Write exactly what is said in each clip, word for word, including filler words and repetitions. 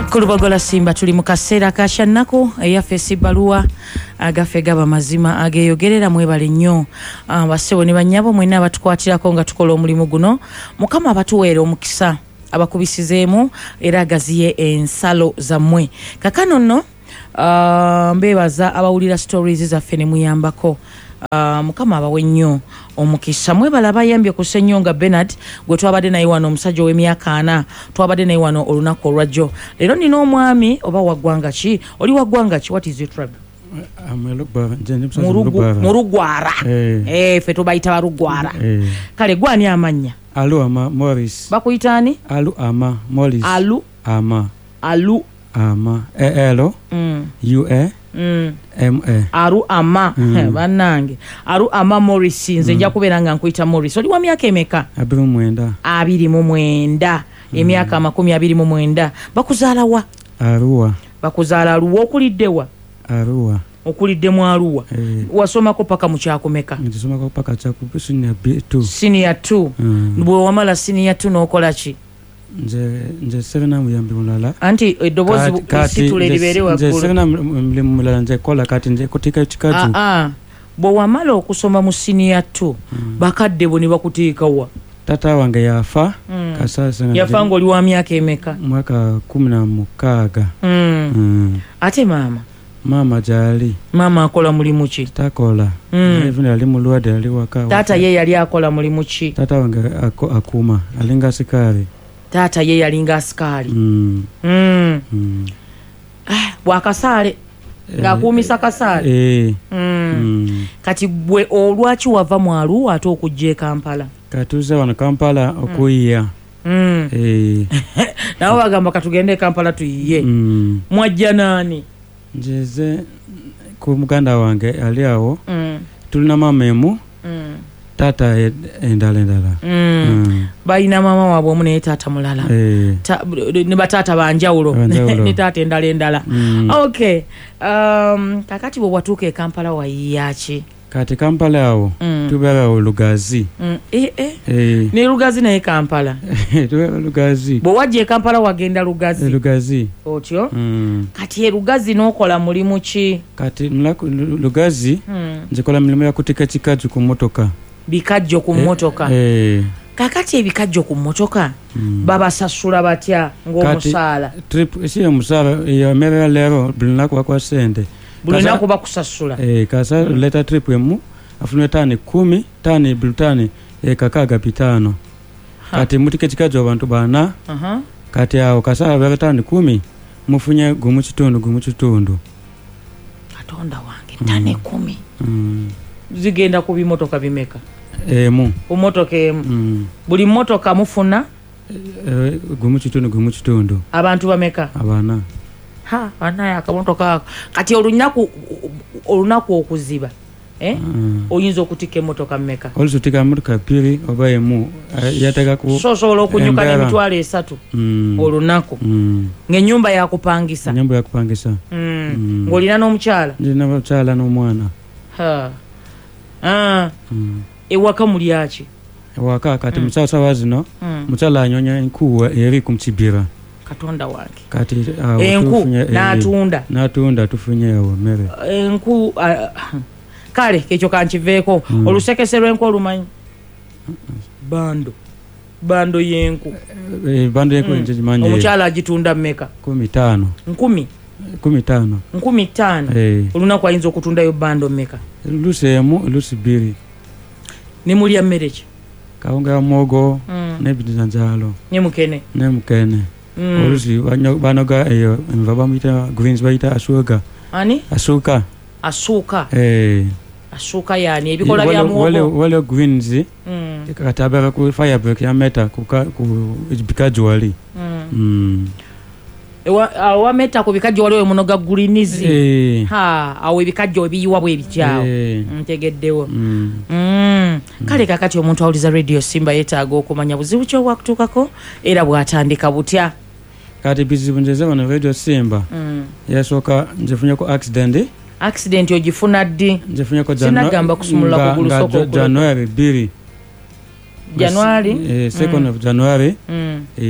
Kulubogola Simba tuli mu kaseera ka shannaku eyaffe Sibaluwa agaffe gaba mazima ageyogerera mwebale nnyo basewo ne bannyabo mwenna abatukwatirako nga tukola omulimu guno Mukama abatuweera omukisa abakubisizeemu era agaziye ensalo zammwe kakano nno uh, mbebaza abawulira stories zaffe ne muyambako Uh, Mukama abawe nnyo omukisa mwebala bayambye ku Ssenyonga Bernard gwe twabadde naye wano omusajja w'emyaka ana twabadde naye wano olunaku olwajjo leero nina omwami oba waggwanga ki oli waggwanga ki what is your tribe Murugwara eh fe tubayita barugwara kale gwani amanya Alu ama Morris bakuyitani Alu ama Morris Alu ama Alu ama e elo mm. U A Mm. M A Aru ama mm. Banange Aru ama Morris nze nja mm. kubeera nga nkuyita Morris oli wa myaka emeka abiri mu mwenda abiri mu mwenda mm. emyaka amakumi abiri mu mwenda bakuzaala wa Arua bakuzaala Arua okuliddewa Arua okulidde mu Arua hey. Wasomako paka mu kyakomeka ndisomako paka kyaku senior two senior two mm. bwe wamala senior two n'okola ki nje nje serena muyambi mulala anti edobozi situle libere wa nje serena mulala nje kola kati nje kutika chikaju ah ah bo wamala okusoma mu senior two mm. bakadde boni bakuteeka wa tata wange yafa mm. kasasa yafa ngoli wa myaka emeka mwaka kumi na mukaaga mm. mm. ate mama mama jali mama akola mulimu ki takola mm. even ali mulwade ali waka tata ye yali akola mulimu ki tata wange akuma alinga sikari tata ye yalinga askari mm. mm. mm. ah bwakasaale nga kumisa kasaale eh mm. mm. kati bwe olwaki wava mu Arua ate okujje Kampala katuze wano Kampala okuyiya mm. eh nawo bagamba katugende Kampala tuyiye mm. mwajja nani njeze ku muganda wange ali awo mm. tulina mamemu mm. tata endala endala mm. mm. bayina mama wabwe omu naye tata mulala eh Ta, ne batata banjawulo ne tata endala endala mm. okay um kakati bwe watuuka e Kampala wayiyaaki kati Kampala awo mm. tubera Lugazi mm. eh eh, eh. ne Lugazi naye Kampala tubera Lugazi bwe wajje Kampala wagenda Lugazi e Lugazi otyo mm. kati e Lugazi n'okola mulimu ki kati mlaku Lugazi mm. nzikola milimu ya kutika kikaju ku motoka bikajjo ku motoka eh, eh. kakati ebikajjo ku motoka mm. babasasula batya ng'omusaala trip esi omusaala ya mera lero bulinaku bakwa sente bulinaku bakusasula eh kasa mm. leta trip emu afune tani kumi tani bultani e kakaga pitano ha. Kati mutike kikajjo abantu bana uh -huh. kati awo kasa bera tani kumi mufunye gumu kitundu gumu kitundu Katonda wange tani mm. kumi mm. zigenda ku bimotoka bimeka emu umotoka emu mm. buli motoka mufuna e, gumu kitundu gumu kitundu abantu bameka abana ha bana ya kamotoka kati olunaku olunaku okuziba eh mm. oyinza okutika motoka mmeka olusutika motoka piri oba emu yataka ku so so okunyuka ne mitwalo esatu mm. olunaku mm. ngenyumba ya kupangisa nyumba ya kupangisa mm. mm. ngolina n'omukyala ndina n'omukyala n'omwana ha ah mm. ewaka mulyaki ewaka kati mm. mukyala wazino mm. mukyala anyonya enkuwa eri kumchibira Katonda wange kati uh, enku natunda natunda tufunye awo mere enku uh, kale kecho kanchiveeko mm. olusekeserwe enku olumanyi bando bando yenku e, bando yenku mm. nje manje omukyala agitunda mmeka kumi tano nkumi kumi tano nkumi tano hey. Olunaku ayinza okutunda yo bando mmeka lusemu lusibiri ne mulya mmereki kawunga ya mogo mm. ne bidanjalo ne mukene ne mukene mm. olusi banoga eyo mvaba mita greens baita asuka ani asuka asuka eh asuka yani ebikola bya mogo wale wale greens mm. katabaka ku fire break ya meta ku ku bikajwali mm. mm. ewa awa meta ku bikajwali we munoga greens eh ha awe bikajjo ebiyiwa bwe bikyao eh. ntegeddewo mm. mm. kale kakati omuntu awuliza radio Simba yetaaga okumanya buzibu kyo wakutukako era bwatandika butya kati bizibu njeze bano radio Simba mm. yasoka njefunye ko accident accident ogifuna ddi njefunye ko January sinagamba kusumula ku guluso January two January eh second mm. of January mm. eh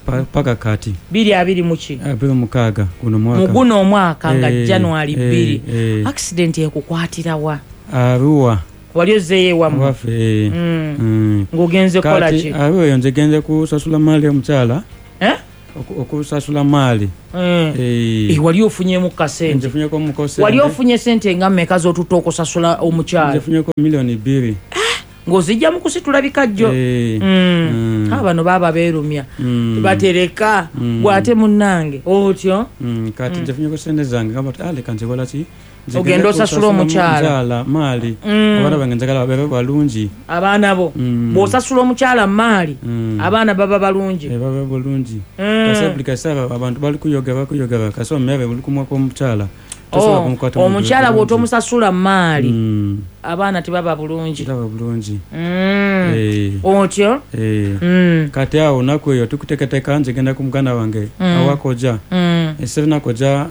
paka kati biri abiri muki abiri mukaga guno mwaka muguno omwaka nga Eh, January eh, bbiri eh. accident ekukwatira wa Arua wali ozeeyo wamu wafe Mm. mm. ng'ogenze kola kati ki Arua yo nze genze kusasula mali omukyala eh oku- okusasula mali Eh. eh Eh, wali ofunyemu kasente nze funyeko mukose wali ofunye sente nga mmeka z'otutta okusasula nze omukyala funyeko milioni bbiri ng'ozijja mu kusitula bikajjo eh Mm. Mm. aba bano baaba beerumya Mm. batereka Mm. bw'ate munnange otyo Mm, kati nze funyeko sente zange ngamba ati ale kanze kola ki Nze Ogenda genda osasula kusasula omukyala. omukyala mali Mm. abaana bange njagala babe balungi abaana bo Mm. bw'osasula omukyala maali Mm. abaana baba balungi Eh, babe bulungi Mm. kasabuli kasaba abantu bali kuyoga bakuyoga kasaba mmebe buli kumwako omukyala tosobola Oh, kumukwata mu omukyala bulungi. bw'otomusasula maali Mm, abaana tebaba bulungi kiraba bulungi Mm. Eh, otyo eh. Mm. kati awo olunaku eyo tukuteekateeka nze genda ku muganda wange Mm. awakoja Mm. esirina koja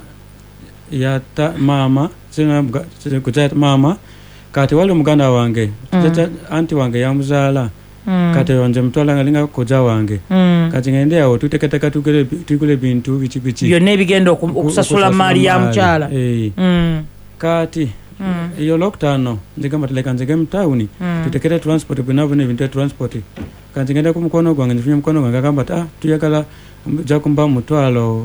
yata maama sirina mga- sirina koja yata maama kati wali omuganda wange tata anti wange yamuzaala Mm. kati nze mutwala nga linga koja wange Mm. kati ngende awo tuteekateeka tugule tugule bintu biki biki byonna ebigenda oku- okusasula maali ya mukyala Eh, Mm. kati Mm. eyo lokutaano nzigamba tileka nzige mu tawuni Mm. tutekere transport bwena bwena ebintu ya transport kanti ngenda ku mukono gwange nzifunye mukono gwange agamba ati ah tuyagala ja kumba mutwalo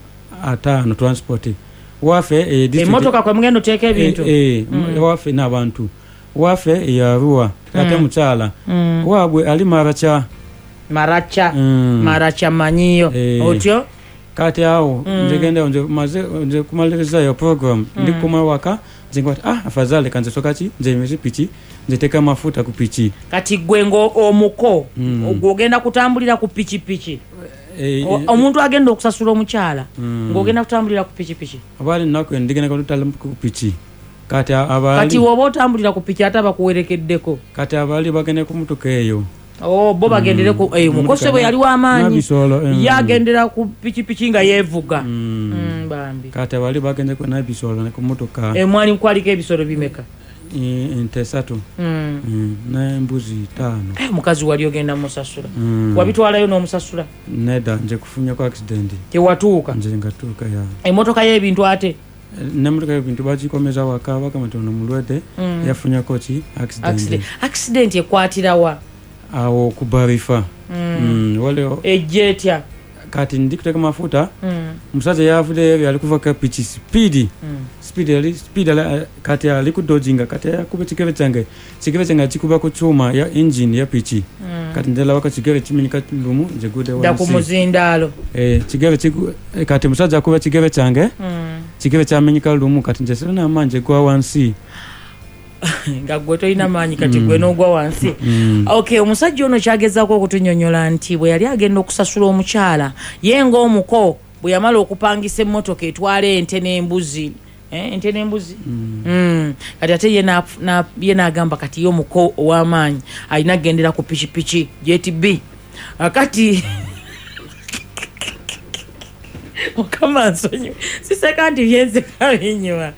ataano transport wafe eh, district- emotoka kwe mugenda oteeka ebintu eh, eh, Mm. wafe n'abantu wafe yarua ate Mm. mukyala Mm. waabwe ali maracha maracha Mm. maracha manyiyo Eh. otyo kati awo Mm. nze genda nze maze nze kumaliriza yo program ndi kuma waka nze ngwati ah afadhali kanze soka ki nze mezi piki nze teka mafuta ku piki kati gwe ngo omuko Mm. ng'ogenda kutambulira ku pikipiki eh, O- omuntu agenda okusasula omukyala Mm. ng'ogenda kutambulira ku pikipiki abali nnaku eno ndigenda kutala ku piki kati kati abali woba otambulira ku piki ate bakuwerekeddeko kati abali bagende ku mutuka eyo Oh, bo bagendere ku eh, mukose bwe yali w'amaanyi nabisolo eh, yagendera ku pikipiki nga yeevuga mm. Mm, bambi kati abali bagende ku nabisolo ne ku mutuka emwani kwaliko ebisolo bimeka eh, ente esatu Mm. mm. n'embuzi ttaano Eh, omukazi wali ogenda musasula mm. wabitwalayo n'omusasula neda nje kufunyako accident tewatuuka nje ngatuuka ya emotoka y'ebintu ate nemotoka ebintu bagikomeza waka bakama tono mulwede Mm. yafunyako ki accident accident accident ekwatirawa awo kubarifa Mm. mm. waliwo ejja etya kati ndikuteka mafuta Mm. omusaza yavudeyo yali kuva ka piki speedi Mm. speed yali speed ala, kati ali kudojinga kati yakuba ekigere kyange ekigere kyange akikuba ku kyuma ya engine ya piki Mm. kati ndalabako ekigere kimenyeka lumu njegude dda ku wansi muzindaalo eh, kigere kigu- eh, kati omusajja akuba ekigere kyange Mm. kigere kyamenyeka lumu kati nje sirina amaanyi egwa wansi nga gwe tolina maanyi kati gwe n'ogwa wansi mm. okay omusajja ono kyagezaako okutunyonyola nti bwe yali agenda okusasula omukyala ye ng'omuko bwe yamala okupangisa emmotoka etwala ente n'embuzi eh, ente n'embuzi Mm. Mm. kati ate ye na- na- ye n'agamba kati ye omuko ow'amaanyi alina kugendera ku pikipiki gtb akati mukama nsonyiwe siseka nti byenseka binywa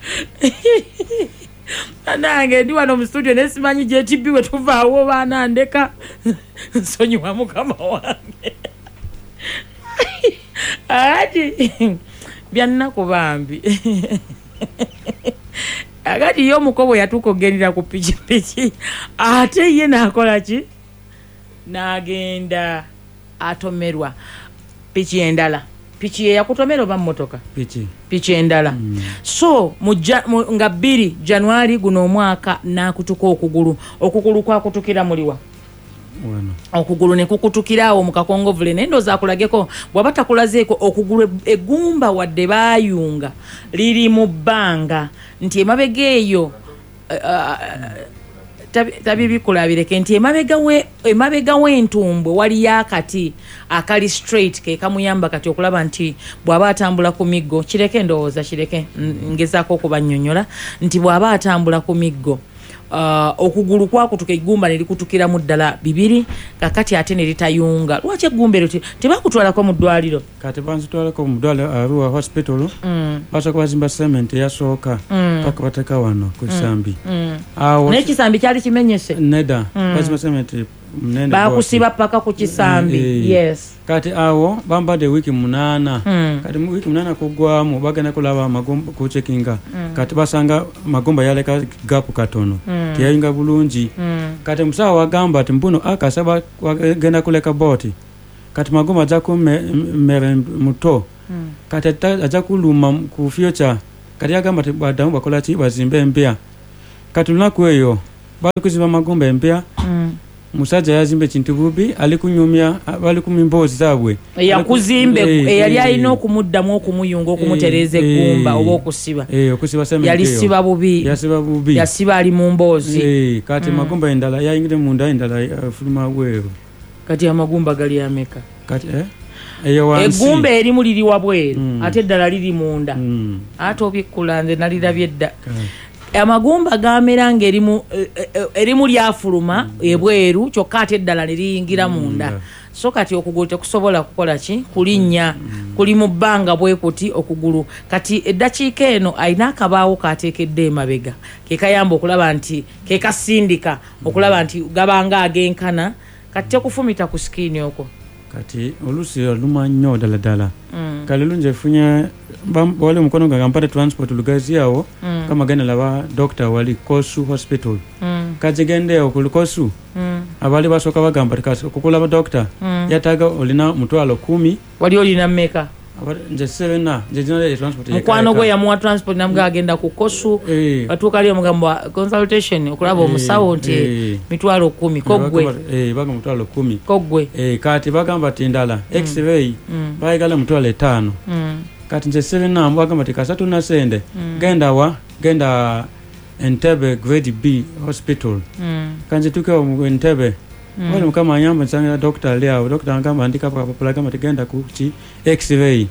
nange ndi wano mu studio nesimanyi gtb we tuvaawo baana ndeka nsonyiwa mukama wange ati byannaku bambi agati ye omukobo yatuuka okugendera ku pikipiki ate ye nakola ki n'agenda atomerwa piki endala piki ye yakutomera oba mmotoka piki piki endala Mm. so mu ja- mu- nga bbiri januari guno omwaka nakutuka okugulu okugulu kwakutukira muliwa wano okugulu ne kukutukiraawo mu kakongovule naye ndooza akulageko bw'aba takulazeeko okugulu e- eggumba wadde baayunga liri mu bbanga nti emabega eyo uh, tabi bikulabireke nti emabega we emabega w'entumbwe waliyo akati akali straight ke kamuyamba kati okulaba nti bw'aba atambula ku miggo kireke ndowooza kireke mm, ngezaako okubannyonnyola nti bw'aba atambula ku miggo Uh, okugulu kwakutuka eggumba ne likutukiramu ddala bibiri kakati ate ne litayunga lwaki eggumba eryo te- tebakutwalako mu ddwaliro kati banzitwalako mu ddwaliro Arua hospital mm. basooka bazimba cement yasooka Mm. paka bateka wano ku kisambi mm. awo naye ekisambi kyali kimenyese neda Mm. bazimba cement munene bakusiba paka ku kisambi e, yes kati awo bambadde wiki munana mm. kati wiki munana kugwamu bagenda kulaba magumba ku checkinga mm. kati basanga magumba yaleka gapu katono mm. tiyayinga bulungi mm. kati musawo wagamba ati mbuno akasaba wagenda kuleka boti kati magumba aja kumere muto mm. kati aja kuluma ku future kati yagamba ati badamu bakola ki bazimbe empya kati lunaku eyo bali kuzimba magumba empya mm. musajja yazimbe kintu bubi ali kunyumya bali kumimbozi zabwe yakuzimbe yali alina okumuddamu okumuyunga okumutereza eggumba oba okusiba eh okusiba sema yali siba bubi yasiba bubi yasiba ali mu mbozi eh kati mm. magumba endala yayingire munda endala uh, fuluma bweru kati amagumba gali ameka kati eh eyo wansi eggumba eri muliri wabweru mm. ate eddala liri munda mm. ate obikkula nze nalirabye edda amagumba gamera ngerimu erimu lyafuluma ebweru kyokka ate eddala neriyingira munda so kati okugulu tekusobola kukola ki kulinnya kuli mu bbanga bwekuti okugulu kati eddakiika eno ayina akabaawo kateekedde emabega kekayamba okulaba nti kekasindika okulaba nti gabanga agenkana kati tekufumita ku sikiini okwo kati olusi luma nnyo ddala ddala mm. kale lungi efunye wali omukono gwange mpate transport lugazi awo mm. kama genda laba doctor wali Kosu hospital mm. kajigendeyo ku Kosu mm. abali basooka bagamba tikasi okukulaba doctor mm. yataga olina mutwalo kumi wali olina mmeka nje sevena nje jina transport mukwano gwe yamuwa transport namga agenda ku Kosu e. atuuka ali omugamba consultation okulaba omusawo nti e. mitwalo kumi kogwe eh baga mutwalo kumi kogwe eh kati bagamba tindala mm. x-ray mm. bayigala mutwalo tano mm. kati nje sevena bagamba tikasatu na sende mm. genda wa genda Entebbe grade B hospital mm. kanje tuka mu Entebbe Mm. wale mkama nyamba nsanga doctor leo doctor ngamba andika pa pa kama tigenda ku chi x-ray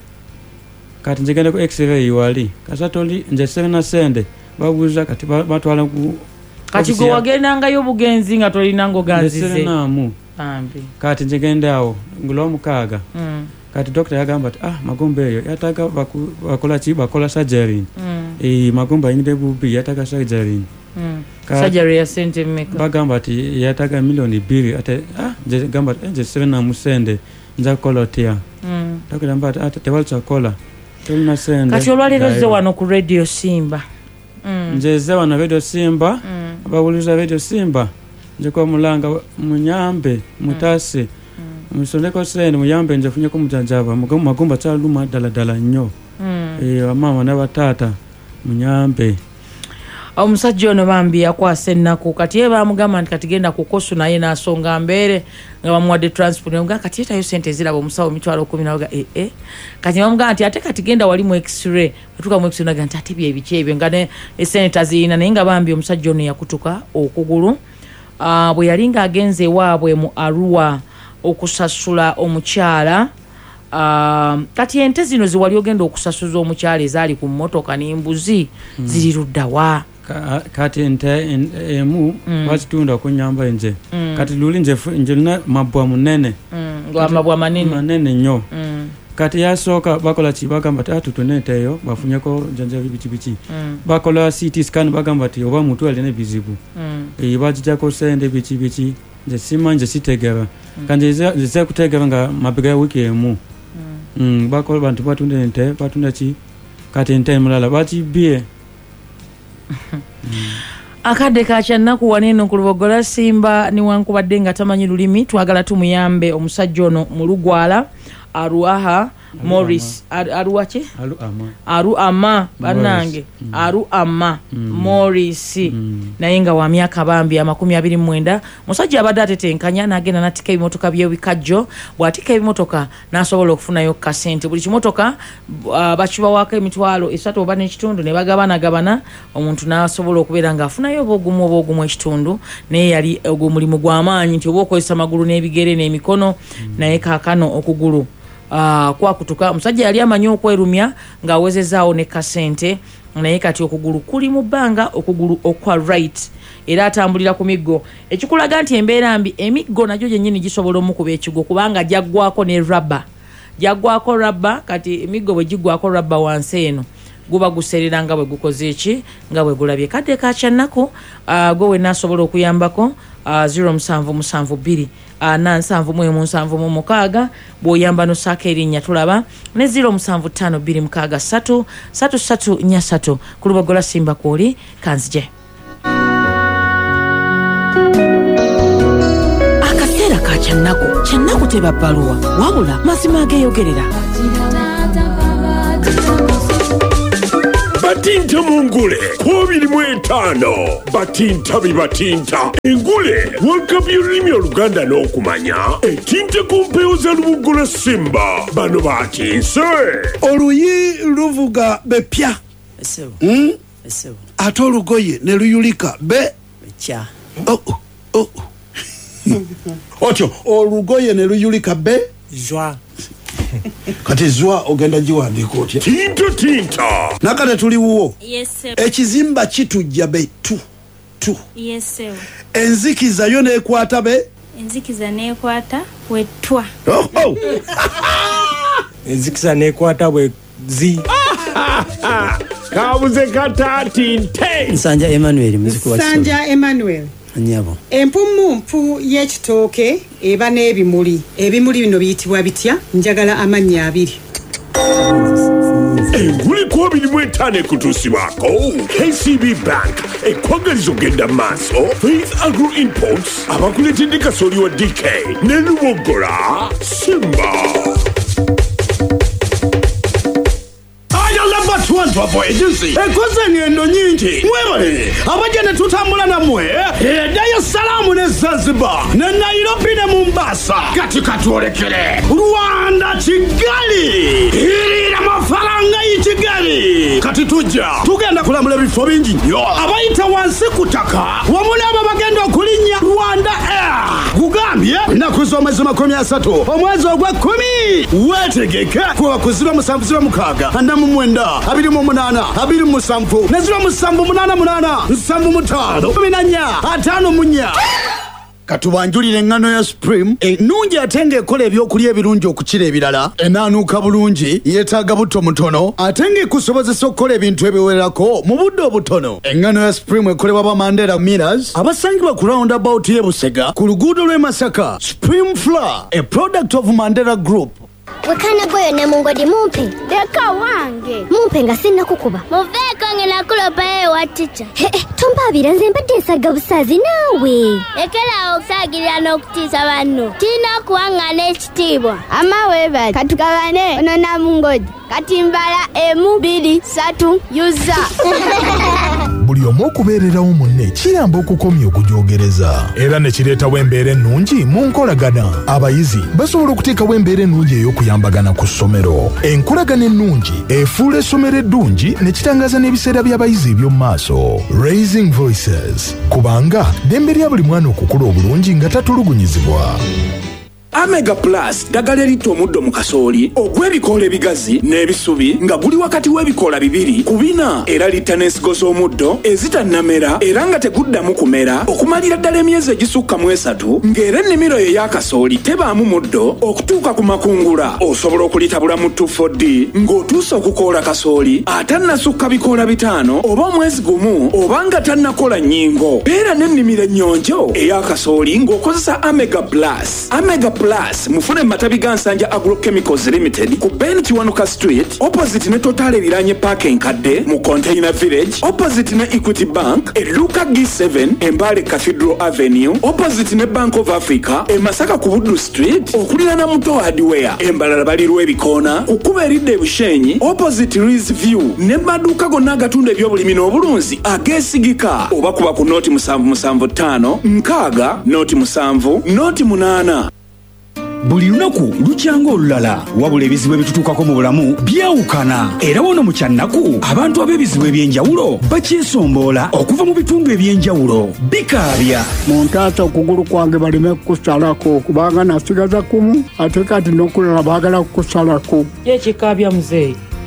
kati njegenda ku x-ray wali kasatoli nje sevena sende babuza kati batwala ku kati go wagenda ngayo bugenzi nga tolina ngo ganzize namu ambi kati njegenda awo ngulo mukaga mm. kati doctor yagamba ah magombe eyo yataka bakola chi bakola surgery mm. eh magomba ingide bubi yataka surgery Mm. surgery ya sente mmeka bagamba ati yataga milioni mbili ate ah je gamba nje sevena musende nza kolotia mm. takugamba ati tewalcha kola tulina sende kati olwalero ze wano ku radio Simba mm. nje ze wano radio Simba mm. abawuliza radio Simba nje kwa mulanga munyambe mutase mm. musondeko sende muyambe nje funye ko mujanjaba magumba chaluma dala dala nnyo mm. eh mama na batata munyambe omusajja ono bambi yakwasa ennaku kati ye bamugamba nti kati genda ku Kosu naye n'asonga mbere nga bamuwadde transport nga kati etayo sente ziraba omusawo mitwalo kumi naga eh eh kati bamugamba nti ate kati genda wali mu x-ray atuka mu x-ray naga nti ate bye bice ebyo nga ne esente zirina naye nga bambi omusajja ono yakutuka okugulu uh, bwe yali nga agenze ewaabwe mu Arua okusasula omukyala Uh, kati ente zino ziwali ogenda okusasuza omukyala ezaali ku mmotoka n'embuzi mm. ziri luddawa Ka, kati ente emu mm. bazitunda okunyamba nje mm. kati luli nje nje na mabwa munene mm. ngwa mabwa manene manene nnyo mm. kati yasooka bakola ki bagamba tatu tunete eyo bafunyeko janja bibichi bichi mm. bakola C T scan bagamba ti oba mutu alina bizibu mm. e bajijako sende bichi bichi nje simanje sitegera mm. kanje ze kutegera nga mabega wiki emu Mm, mm bako bantu batunde nte batunda chi kati nte mulala bachi bie mm. akade kacha naku waneno kulibogola Simba ni wankubadde nga tamanyi lulimi twagala tumuyambe omusajja ono mu Lugwala Aruaha Aru Morris Ar, Aruache Aru Ama Aru Ama banange mm. Aru Ama mm. Morris mm. nayenga wa myaka bambi ya makumi abiri mwenda musajja abadde atetenkanya nagenda natika ebimotoka bye bikajjo bwatika ebimotoka nasobola okufuna yo kasente buli kimotoka uh, bachiba waka emitwalo esatu oba n'ekitundu ne bagabana gabana omuntu nasobola okubeera nga afuna yo bogumu bogumu ekitundu naye yali ogwo mulimu gw'amaanyi nti oba okozesa magulu n'ebigere n'emikono mm. naye kaakano okugulu Uh, kwa kutuka musajja yali amanyi okwerumya nga awezezaawo ne kasente naye kati okugulu kuli mu bbanga okugulu okwa right era atambulira ku miggo ekikulaga nti embeera mbi emiggo nagyo gyennyini gisobola omukuba ekigo kubanga jaggwako ne rubber jaggwako rubber kati emiggo bwe giggwako rubber wansi eno guba guserera nga bwe gukoze eki nga bwe gulabye kadde ka kyannako uh, gwe wenasobola okuyambako uh, zero musanvu musanvu bbiri uh, nansanvu mu musanvu mu mukaaga bw'oyamba nossaako erinnya tulaba ne zero musanvu ttaano bbiri mukaaga ssatu ssatu ssatu nnya ssatu ku lubagola simba kwoli kanzije akaseera ka kyannako kyannako teba bbaluwa wabula mazima ageeyogerera batinta mungule kubiri mu etaano batinta bibatinta engule wakabya olulimi oluganda n'okumanya etinta ku mpewo za lubugola simba bano batinse oluyi luvuga bepya hmm? ate olugoye ne luyulika be kya oh, oh. otyo olugoye ne luyulika be jwa kati zwa ogenda giwandiika otya tinta tinta nakate tuliwo yes sir ekizimba kitujja be tu tu yes sir enzikiza yo nekwata be enzikiza nekwata wetwa oh, oh. enzikiza nekwata bwe zi kabuze katatinte Nsanja Emmanuel muziko wa Sanja Emmanuel nyabo empumumpu y'ekitooke eba n'ebimuli ebimuli bino biyitibwa bitya njagala amannya abiri enguli kubiri mu etaano ekutuusibwako K C B Bank ekwagaliza ogenda maaso Faith Agro Imports abakuletedde kasooli wa D K ne lubogola simba twantwavo agency ekoze engendo nyingi mwebale abajja ne tutambula nammwe eddayo salaamu ne zanzibar ne nairobi ne mombasa kati katwolekere rwanda kigali irira mafaranga y'ikigali kati tujja tugenda kulambula ebifo bingi nnyo abayita wansi ku ttaka wamu n'abo bagenda okulinnya rwanda air kugambye ennaku z'omwezi makumi asatu omwezi ogw'ekkumi weetegeke kuba ku ziro musanvu ziro mukaaga ana mu mwenda abiri mu munana abiri mu musanvu ne ziro musanvu munana munana nsanvu mutaano kumi na nnya ataano mu nnya katubanjulire engano ya Supreme ennungi ate ng'ekola ebyokulya ebirungi okukira ebirala enaanuuka bulungi yeetaaga butto mutono ate ng'ekusobozesa okukola ebintu ebiwererako mu budde obutono engano ya Supreme ekolebwa ba Mandela Millers abasangibwa ku roundabout y'e Busega ku luguudo lw'e Masaka. Supreme Flour, a product of Mandela Group. Wakana goyo ne mungodi mumpe deka wange mumpe nga sinna kukuba muveko ngena kulopa ye waticha he he tumbabira nze mbadde nsaga busazi nawe ekela okusagirira n'okutiisa banno tina kuwangana ekitiibwa amaweba katukabane ono namungodi kati mbala emu bbiri ssatu yuza buli omu okubeererawo munne kiyamba okukomya okujoogereza era ne kireetawo embeera ennungi mu nkolagana. Abayizi basobola okuteekawo embeera ennungi ey'okuyambagana ku ssomero. Enkolagana ennungi efuula essomero eddungi ne kitangaza n'ebiseera by'abayizi eby'omu maaso. Raising Voices, kubanga ddembe lya buli mwana okukula obulungi nga tatulugunyizibwa. Omega Plus ddagala eritta omuddo mu kasooli ogw'ebikoola ebigazi n'ebisubi nga guli wakati w'ebikoola bibiri ku bina era litta n'ensigo z'omuddo ezitannamera era nga teguddamu kumera okumalira ddala emyezi egisukka mu esatu ng'era ennimiro ye y'akasooli tebaamu muddo okutuuka ku makungula. Osobola okulitabula mu two four D ng'otuusa okukoola kasooli atannasukka bikoola bitaano oba omwezi gumu oba nga tannakola nnyingo. Beera n'ennimiro ennyonjo ey'akasooli ng'okozesa Omega Plus. Omega Plus mufune matabi ga Nsanja Agrochemicals Limited ku Ben Kiwanuka Street opposite ne Total Ebiranye Park enkadde mu Container Village opposite ne Equity Bank e Luka G seven Embale Cathedral Avenue opposite ne Bank of Africa e Masaka ku Buddu Street okulirana Muto Hardware embalala balirwa ebikoona okuba eridde Bushenyi opposite Rees View ne maduuka gonna agatunda ebyobulimi n'obulunzi ageesigika oba kuba ku nooti musanvu musanvu ttaano nkaaga nooti musanvu nooti munaana. Buli lunaku lukyanga olulala wabula ebizibu ebitutuukako mu bulamu byawukana era wono mu kyannaku abantu ab'ebizibu ebyenjawulo bakyesomboola okuva mu bitundu ebyenjawulo bikaabya. Muntaasa okugulu kwange baleme kukusalako kubanga nasigaza kumu ate kati n'okulala baagala kukusalako. Ye kikaabya muzeeyi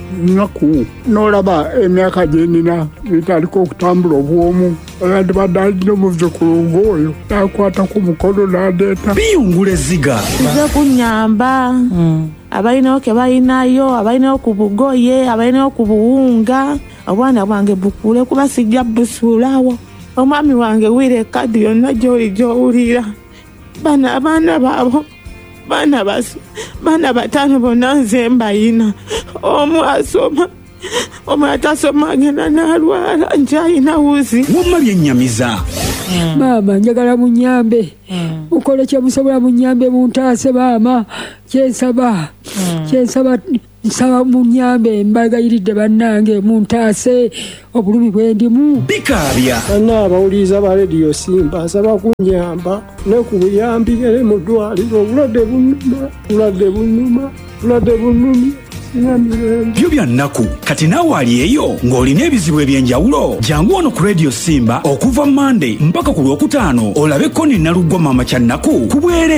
nnaku n'olaba emyaka gye nnina bitaliko okutambula obwomu yandibadde alina omuzzukulu ng'oyo n'akwata ku mukono n'adeeta biyungula ezziga nze kunnyamba abalinawo ke balinayo abalinawo ku bugoye abalinawo ku buwunga obwana bwange bukule kuba sijja busuulawo omwami wange wira ekadi yonna gy'oli gy'owulira bana abaana baabo baana bas baana bataano bonna nze mbayina omu asoma omu atasoma agenda n'alwala nje ayina wuzi wamma byennyamiza maama njagala munyambe mukole kyemusobola munyambe muntaase maama kyensaba kyensaba nsaba munyambe mbagayiridde bannange muntaase obulumi bwendimu bikaabya bana abawuliriza ba rediyo simba nsaba kunyamba ne ku buyambi ere mu ddwaliro obulwadde bunuma bulwadde bunuma bulwadde bunumi byo bya nnaku kati naawe ali eyo ng'olina ebizibu eby'enjawulo jangu wano ku rediyo simba okuva mande mpaka ku lwokutaano olabe Connie Nalugwa maama kya nnaku ku bwere